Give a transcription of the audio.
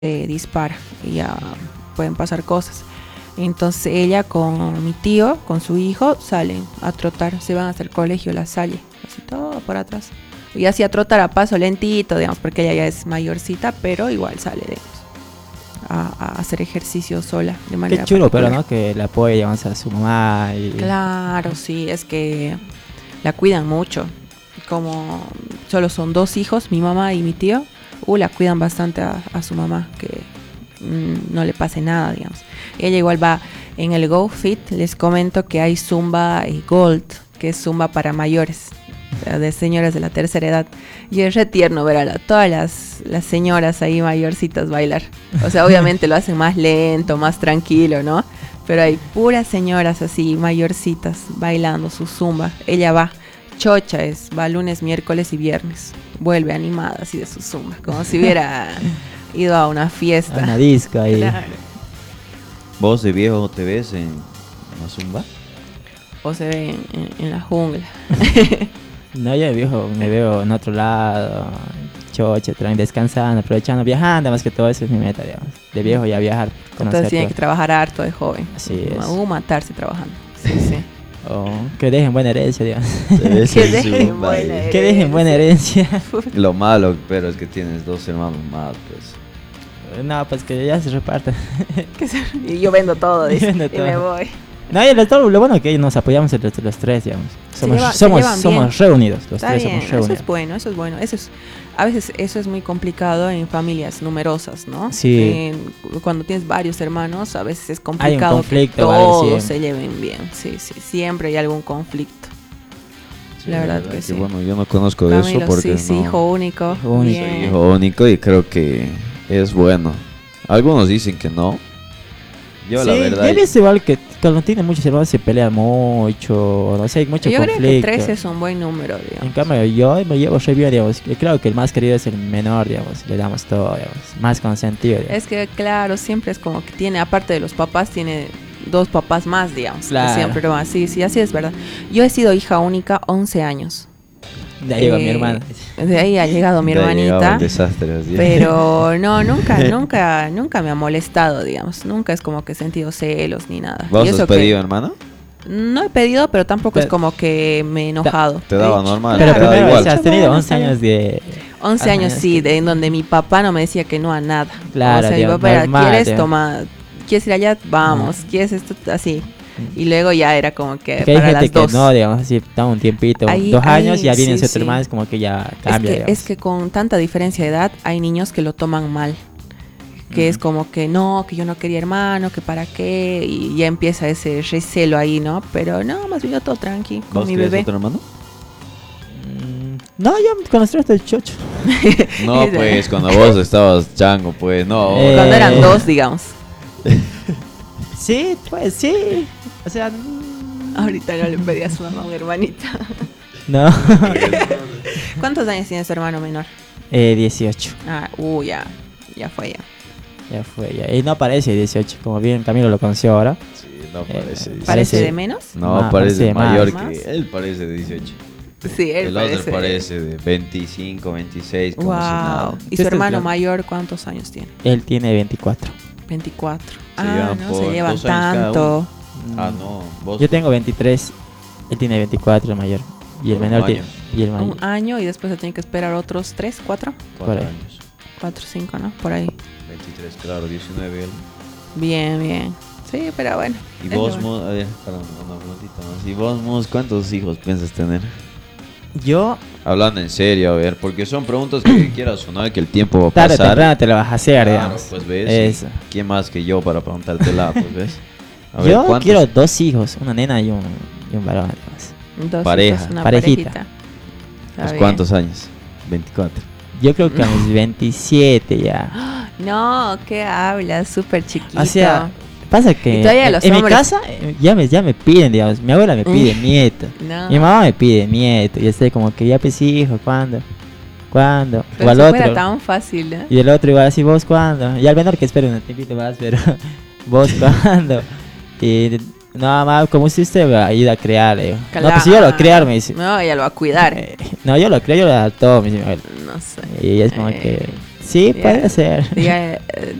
dispara y ya pueden pasar cosas. Entonces ella con mi tío, con su hijo, salen a trotar, se van hasta el colegio La Salle, así todo por atrás. Y así a trotar a paso lentito, digamos, porque ella ya es mayorcita, pero igual sale, digamos, a hacer ejercicio sola de manera Qué chulo, pero particular. no que la apoye, digamos, a su mamá. Claro, sí, es que la cuidan mucho. Como solo son 2 hijos, mi mamá y mi tío, la cuidan bastante a su mamá, que no le pase nada, digamos. Ella igual va en el Go Fit, les comento que hay Zumba Gold, que es Zumba para mayores, o sea, de señoras de la tercera edad. Y es re tierno ver a todas las señoras ahí mayorcitas bailar. O sea, obviamente lo hacen más lento, más tranquilo, ¿no? Pero hay puras señoras así, mayorcitas, bailando su Zumba. Ella va, chocha va lunes, miércoles y viernes. Vuelve animada así de su Zumba, como si hubiera ido a una fiesta. Una disco ahí. Claro. ¿Vos de viejo te ves en la zumba? O se ve en la jungla. No, yo de viejo me veo en otro lado, choche, descansando, aprovechando, viajando, más que todo eso es mi meta, digamos. De viejo ya viajar, conocer Entonces tiene todo. que trabajar harto de joven. Así es. Matarse trabajando. Sí, sí. O que dejen buena herencia, digamos. Te ves Que en dejen zumba buena y- Que dejen buena herencia. Lo malo, pero es que tienes 2 hermanos más, pues. No, pues que ya se repartan. Y yo vendo todo, dice, Vendo y todo. me voy. No, y lo bueno es que nos apoyamos entre los tres, digamos. Se llevan bien. Somos reunidos, los Está tres bien, somos reunidos. eso es bueno, eso es bueno. A veces eso es muy complicado en familias numerosas, ¿no? Sí. Cuando tienes varios hermanos, a veces es complicado conflicto, que vale, todos siempre. se lleven bien. Sí, sí, siempre hay algún conflicto. Sí, La verdad que sí. bueno, yo no conozco de Camilo, eso porque sí, no hijo único. Hijo único. soy Bien. hijo único y creo que es bueno. Algunos dicen que no. Yo la Sí, verdad... he visto igual que cuando tiene muchos hermanos se pelean mucho, no sé, hay mucho Yo creo conflicto. que 3 es un buen número, En digamos. cambio, yo me llevo re bien, digamos. Yo creo que el más querido es el menor, digamos. Le damos todo, digamos. Más consentido, digamos. Es que, claro, siempre es como que tiene, aparte de los papás, tiene 2 papás más, digamos. que Claro. Siempre lo sí, sí, así es verdad. Yo he sido hija única 11 años. De ahí llega mi hermana. De ahí ha llegado mi ya llegaba hermanita. el desastre, así. Pero no, nunca me ha molestado, digamos. Nunca es como que he sentido celos ni nada. ¿Vos Y has eso pedido, que hermano? no he pedido, pero tampoco es como que me he enojado. Te daba He normal, Pero te daba primero, igual. o sea, has tenido Bueno, 11 años de... 11 Ajá, años, es sí, que- en donde mi papá no me decía que no a nada. Claro, o sea, mi digamos, papá era, normal, ¿quieres digamos. tomar? ¿Quieres ir allá? Vamos. ¿Quieres esto? Así. Y luego ya era como que Porque hay para gente las que 2. no, digamos, así, da un tiempito, Ahí- 2 años, ahí, ya vienen sí, sus hermanos, sí. como que ya cambia, digamos. Es que con tanta diferencia de edad hay niños que lo toman mal. Que es como que no, que yo no quería hermano, que para qué. Y ya empieza ese recelo ahí, ¿no? Pero no, más bien yo todo tranqui con ¿Vos mi querés bebé. otro hermano? No, yo con los tres estoy chocho. No, pues, cuando vos estabas chango, pues, no. Cuando eran 2, digamos. Sí, pues sí. O sea, Ahorita no le pedí a su mamá una hermanita. no. ¿Cuántos años tiene su hermano menor? 18. Ah, ya fue ya. Ya fue, ya. Y no parece 18, como bien Camilo lo conoció ahora. Sí, no parece. Parece- ¿Parece de menos? No, Más, parece parece más. mayor ¿Más? que... Él parece de 18. Sí, él El otro parece de 25, 26, como si nada. Wow. ¿Y su Este es hermano la- mayor cuántos años tiene? Él tiene 24. 24. Se llevan No por se llevan 2 años cada tanto. Ah, no. Vos Yo tengo 23. Él tiene 24, el mayor. Y el Por un menor año. tiene. Y el mayor. Un año y después se tiene que esperar otros 3, 4, 4 por ahí. años. 4, 5, ¿no? Por ahí. 23, claro, 19 él. Bien, bien. Sí, pero bueno. Y es vos, lo bueno. Mus, a ver, perdón, una preguntita más. Y vos, Mus, ¿cuántos hijos piensas tener? Yo, Hablando en serio, a ver, porque son preguntas que quieras o no, que el tiempo va a tarde o pasar. temprano te lo vas a hacer, Claro, digamos. pues ves. Eso. ¿Quién más que yo para preguntártela, pues ves? A ver, Yo ¿cuántos? quiero 2 hijos, una nena y un varón, digamos. 2 pareja. hijos, una Parejita. parejita. Está ¿Pues bien. cuántos años? 24. Yo creo que a mis 27 ya. No, ¿qué hablas? Súper chiquito. O sea, pasa que Y todavía en, los en mi hombres- casa ya me piden, digamos. Mi abuela me pide nieto. no. Mi mamá me pide nieto. Y estoy como que ya pues hijo, ¿cuándo? ¿Cuándo? Pero O al si fuera otro. tan fácil, ¿eh? Y el otro igual así, ¿vos cuándo? Y al menor que espere un tiempito más, pero ¿vos cuándo? Y no, mamá, como si usted me ayuda a criar, le digo. No, pues yo lo criar, me dice. No, ella lo va a cuidar. No, yo lo creo, yo lo da todo, me dice mi abuela. No sé. Y es como Eh. que Sí, Ya, puede ser. ya,